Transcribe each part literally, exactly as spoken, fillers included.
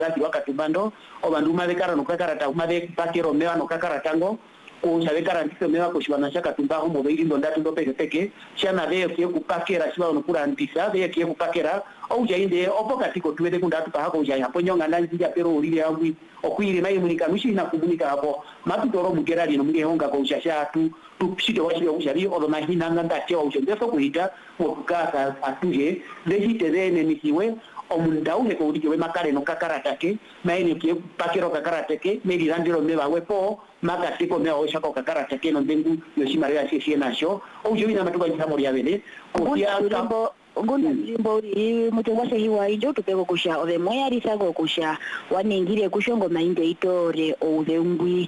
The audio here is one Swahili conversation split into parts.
zati wakatubando obandu mabekara no kakarata umabe pakero mewa no kakaratango ko shabekara ndise mewa ko shwana shaka tumbaho mo beiri ndo ndatu ndo peke peke shana be ke kupakera shiba no kura ndisa be ke kupakera au jainde opokati ko tuwede kundatu pa hako jaya hapo nyonga nanzi ya pero ulile yangu okwire mai munika mushi na kubunika hapo matutoro mugerali no muge honga ko ushasha tu tupshite washi ya ushari odo mahina nganda tewa ushendeso kuhita mokukasa atuje lehite dene nisiwe omundauhe ko udike we makare no kakarata ke maine ke pakero kakarata ke meri randiro meba wepo makati ko mea osha ko kakarata ke no ndengu yoshimaria sisi nasho au jina matuba jamori ya bele kutia tambo ngona jimbo ri mutongwasha hiwa ijo tupeko kusha ove moya risago kusha waningire kushongo mainde itore ove ngwi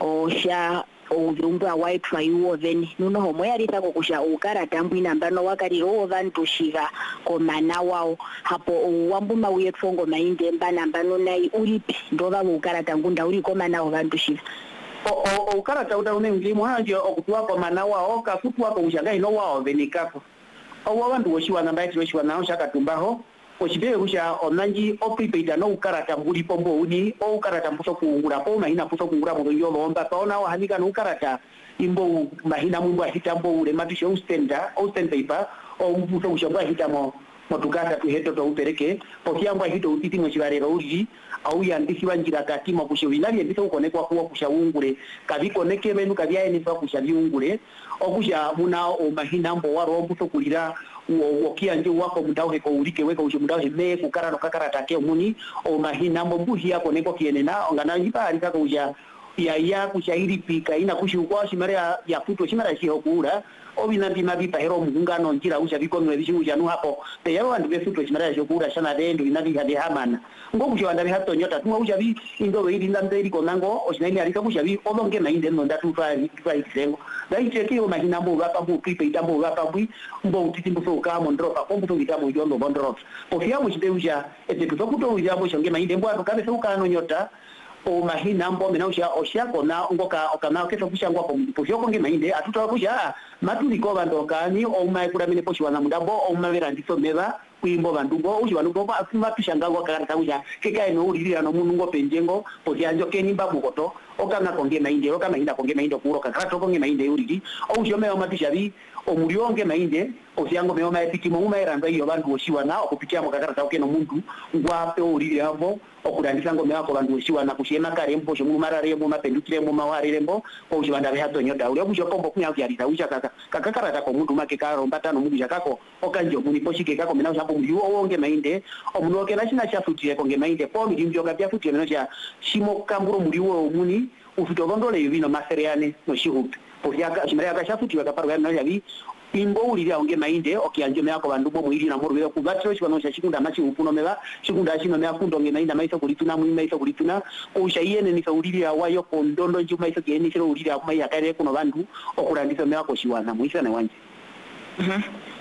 osha ovyumba white faiwo then nuno homo yarita kokusha ukara tambu inambano wakari ro vantu shiva komana wao hapo wambuma uye tfongo mainde mbana mbano nai uripi ndova ukara tangu ndauri komana vantu shiva o o ukara tauta une ngimo hanje okutwa komana wao kafutwa ko ushanga ino wao venikako o wabantu woshiwa namba yetwe nao shaka tumbaho ochibe kusha onanji opripaida no ukarata mbuli pombo uni o ukarata mpuso kuungura po mahina puso kuungura mo yo lomba paona wa hanika no ukarata imbo mahina mumbo hitambo ule matisho ustenda osten paper o mpuso kushamba hitamo motukata tu heto to upereke pokiamba hito utiti mo chivarero uri au yandisi wanjira kati mo kusho winali ndisa ukonekwa kuwa kusha ungure kabiko neke menu kabya eni fa kusha biungure okusha muna o mahina mbo waro mpuso kulira wo kianje wako mudauhe ko ulike weka ucho mudauhe me kukara no kakarata ke muni o mahina mbo mbuhi yako neko kienena ongana yipa alika ko uja ya ya kushairi pika ina kushi kwa shimara ya futo shimara shi hokura obina ndima bipa hero mungano njira uja bikomwe bishu uja nu hapo te yaro andu befuto shimara shi hokura shana dendo inabi hade hamana ngoku jo andabe hato nyota tuma uja bi indo we ndi ndanderi konango osinaili alika kusha bi olonge na inde no ndatu fa fa isengo dai cheki o mahina mbo gapa mbo pipa itambo gapa bwi mbo utitimbo so kama ndropa kombo to gitamo yondo bondrot ofia mu chide uja ete kutokuto uja bo shonge mainde mbo akabe so kana nyota o mahina mbo mena usha osha kona ngoka okana keto kusha ngwa poshio konge mainde atuta kusha matuli ko bandoka ni o mai kula mine poshi wana mudabo o mavera ndiso meva kuimbo bandungo uji wanugo ba afuma tushangangwa karata uja keka eno ulira no munungo penjengo poshia njoke nimba mukoto okana konge mainde okana inda konge mainde kuro kakarato konge mainde uliri o uji omeo matisha bi omulionge mainde osiango meo maepiki mo umairanga iyo bantu oshiwa na okupitia mo kakarata okeno muntu ngwape uliri hapo okudandisa ngome yako bantu oshiwa na kushema kare mpo shomu marare mo mapendukire mo mawari mbo ko ushibanda be hato nyoda ule obusho pombo kunya kuyalita ucha kaka kakakarata ko muntu make karo mbatano mudu jakako okanjo muni poshike kako mena ushapo muyu onge mainde omunoke na china chafutire konge mainde po midimbyo gapya futire no cha shimo kamburo muliwo muni ufitogondole yubino maseriane no shihupi poshaka shimara yakashafutiwa kaparu na yabi imbo uliri aunge mainde okianje meako bandu bo muiri na morwe ku batro chikono cha chikunda machi upuno meba chikunda chino me akundo nge mainde maisa kulituna mu maisa kulituna o shayene ni sauliri awayo kondondo nju maisa kieni chiro uliri akuma yakare kuno bandu okurandisa meako shiwana muisa na wanje mhm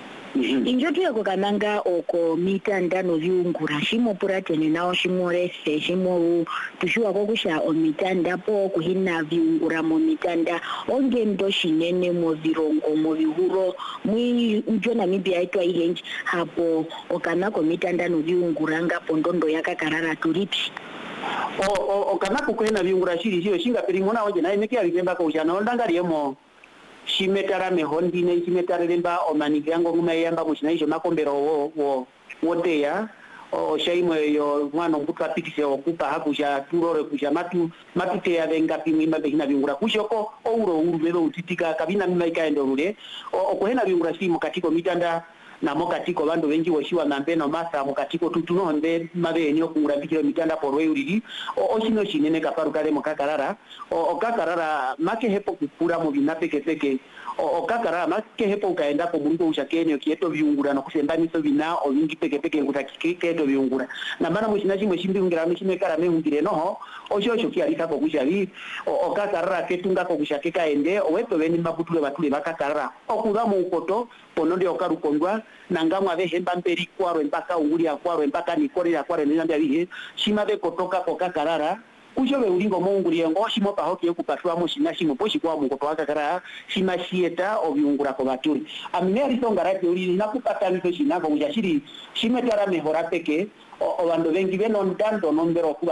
injotu yako kananga oko mitanda no viungura shimo puratene nao shimorese shimo tushua kokusha o mitanda po kuhina viungura mo mitanda onge ndo shinene mo virongo mo vihuro mwi ujona mibia itwa ihenji hapo okanako mitanda no viungura ngapo ndondo yakakarara tulipi o o okanako kwena viungura shiri shio shinga perimona oje na imeke alikemba ko ujana ondangariemo shimetara mehondi ne shimetara lemba omanigango ngumayamba mushinaisho makombero wo wo woteya o shaimo yo mwana mbuka pitise okupa hakusha turore kusha matu matute ya venga pimima behina bingura kushoko ouro uru mero utitika kabina mima ikaende rule okohena bingura simo katiko mitanda na mokatiko bandu benji woshiwa nambe no masa mokatiko tutuno nde mabe enyo kungura bikiro mitanda porwe uriri o shino shinene kaparu kale mokakarara o kakarara make hepo kupura mu binapeke peke o kakarara make hepo kaenda ko mungu ushakene kieto viungura no kusembaniso bina o wingi peke peke ngutakike keto viungura na mana mushinaji mweshimbi ungira mishime kara me ungire noho o shosho kialika ko kushavi o kakarara ketunga ko kushake kaende o weto beni mabutule batule bakakarara o kudamu ukoto ponondi okarukondwa nangamwa ve hemba mperi kwaro mpaka unguri akwaro mpaka nikore ya kwaro ninambia bihe shima be kotoka koka karara kujo be ulingo monguri ngo shimo pa hoki okupatwa mo shina shimo poshi kwa mungo to akakara shima shieta obiungura ko baturi amineri songa rati uri nakupata mito shina ko mujashiri shimetara mehora peke o bando bengi beno ndando nombero kuba